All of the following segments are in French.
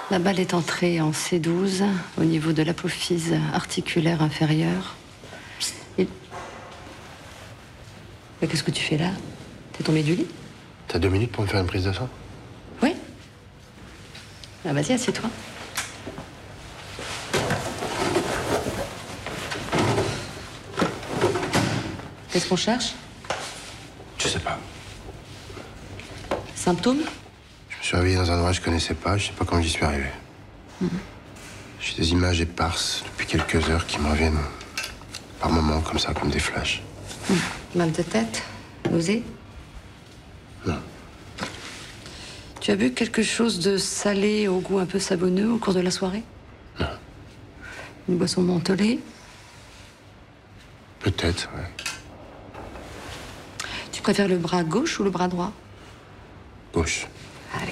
La balle est entrée en C12, au niveau de l'apophyse articulaire inférieure. Et... Mais qu'est-ce que tu fais là? T'es tombé du lit? T'as 2 minutes pour me faire une prise de sang? Oui. Ah, vas-y, assieds-toi. Qu'est-ce qu'on cherche? Je sais pas. Symptômes? Je me suis réveillé dans un endroit que je connaissais pas. Je sais pas comment j'y suis arrivé. J'ai des images éparses depuis quelques heures qui me reviennent par moments comme ça, comme des flashs. Mal de tête? Nausée? Non. Tu as bu quelque chose de salé au goût un peu savonneux au cours de la soirée? Non. Une boisson mentholée? Peut-être, ouais. Tu préfères le bras gauche ou le bras droit? Gauche. Allez.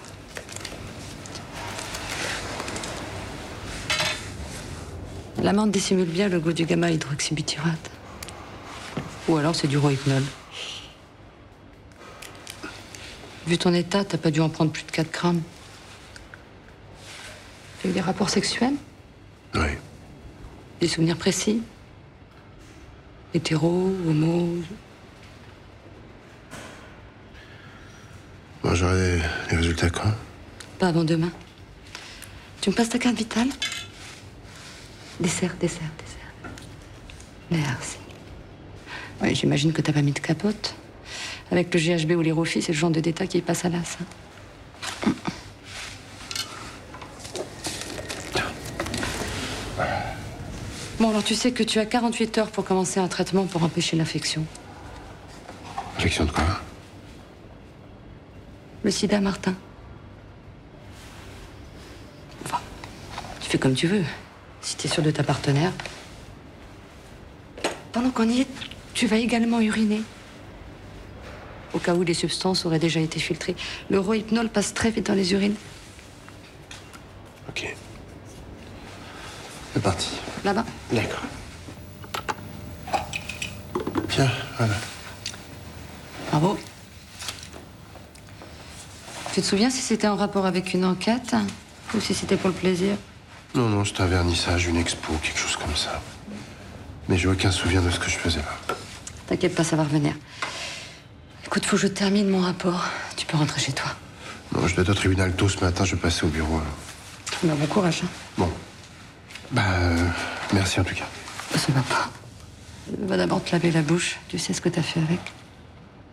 La menthe dissimule bien le goût du gamma-hydroxybutyrate. Ou alors c'est du rohypnol. Vu ton état, t'as pas dû en prendre plus de 4 grammes. Tu as eu des rapports sexuels? Oui. Des souvenirs précis? Hétéro, homo? Bon, j'aurai les résultats quand? Pas avant demain. Tu me passes ta carte vitale? Dessert. Merci. Oui, j'imagine que t'as pas mis de capote. Avec le GHB ou les Rofi, c'est le genre de détail qui passe à l'as. Bon, alors tu sais que tu as 48 heures pour commencer un traitement pour empêcher l'infection. Infection de quoi? Le sida, Martin. Enfin, tu fais comme tu veux. Si t'es sûr de ta partenaire. Pendant qu'on y est, tu vas également uriner. Au cas où les substances auraient déjà été filtrées. Le rohypnol passe très vite dans les urines. Ok. C'est parti. Là-bas. D'accord. Tiens, voilà. Bravo. Tu te souviens si c'était en rapport avec une enquête ou si c'était pour le plaisir? Non, c'était un vernissage, une expo, quelque chose comme ça. Mais j'ai aucun souvenir de ce que je faisais là. T'inquiète pas, ça va revenir. Écoute, faut que je termine mon rapport. Tu peux rentrer chez toi. Non, je dois être au tribunal tôt ce matin, je vais passer au bureau. Alors. Bah, bon courage. Hein. Bon. Merci en tout cas. Ça va pas. Va d'abord te laver la bouche. Tu sais ce que t'as fait avec.